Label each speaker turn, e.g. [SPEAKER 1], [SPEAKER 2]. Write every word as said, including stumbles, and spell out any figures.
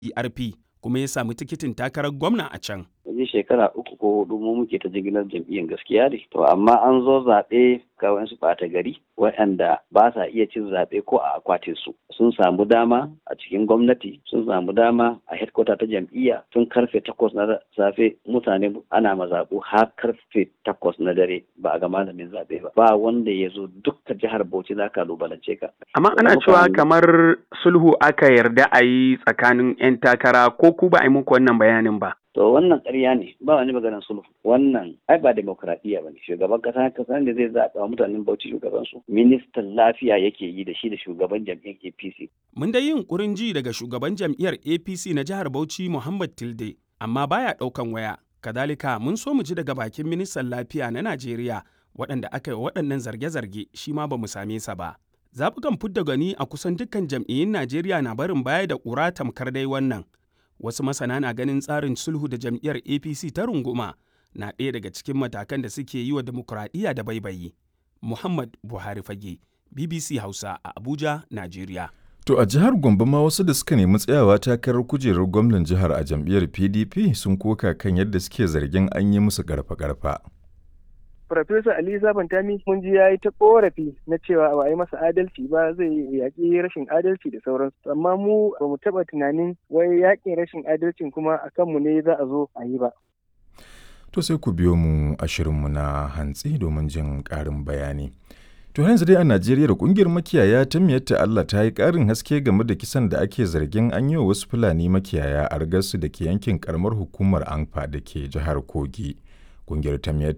[SPEAKER 1] P R P kuma ya samu tikitin takarar gwamna a can.
[SPEAKER 2] Wajen shekara uku ko hudu mu muke ta jigilar jam'iyyar gaskiya ne. To amma an zo zaɓe ga wasu ɓata gari waɗanda ba sa iya cin zaɓe ko a akwatin su. Sun samu dama a cikin gwamnati, sun samu dama a headquarter ta jam'iyya tun karfe takwas na safe mutane ana mazaɓu har karfe takwas na dare ba a ga malamin zaɓe ba. Ba wanda ya zo dukkan jihar Bauchi za ka lubalance ka.
[SPEAKER 3] Amma ana cewa kamar sulhu aka yarda a yi tsakanin 'yan takara ko ku ba a yi muku wannan bayanin ba.
[SPEAKER 2] To wannan ƙarya ne ba wani maganar sulhu wannan ai ba demokradiyya ba ne shugaban kasa kasa da zai zaɓa wa mutanen Bauchi shugaban su ministan lafiya yake yi da shi da shugaban jam'iyyar A P C.
[SPEAKER 1] Mun dai yin ƙurin ji daga shugaban jam'iyyar A P C na jihar Bauchi Muhammad Tilde amma baya ɗaukan waya. Kadalika mun so mu ji daga bakin ministan lafiya na Najeriya waɗanda aka yi waɗannan zarge-zarge shi ma ba mu same sa ba. Zaɓukan fidda gani a kusan dukkan jam'iyyun Najeriya na barin baya da ƙura tamkar dai wannan. Wasu masana na ganin tsarin sulhu da jam'iyyar A P C ta runguma na ɗaya daga cikin matakan da suke yi wa dimokuraɗiyya da baibayi. Muhammad Buhari Fage, B B C Hausa a Abuja, Najeriya.
[SPEAKER 4] To a jihar Gombe ma wasu da suka nemi tsayawa takarar kujerar gwamnan jihar a jam'iyyar P D P sun koka kan yadda suke zargin an yi musu garfa-garfa.
[SPEAKER 5] Farfesa Ali Zaban Tami mun ji ya yi ta korafi na cewa ba a yi masa adalci ba zai yaƙi rashin adalci da sauransu. Amma mu ba mu taɓa tunanin wai yaƙin rashin adalcin kuma a kanmu ne za a zo a yi ba.
[SPEAKER 4] To sai ku biyo mu a shirinmu na hantsi domin jin ƙarin bayani. To yanzu dai a Najeriya da ƙungiyar makiyaya ta miyatta Allah ta yi ƙarin haske game da kisan da ake zargin an yi wa wasu Fulani makiyaya a Argasu da ke yankin ƙaramar hukumar Anfa da ke jihar Kogi. Ƙungiyar ta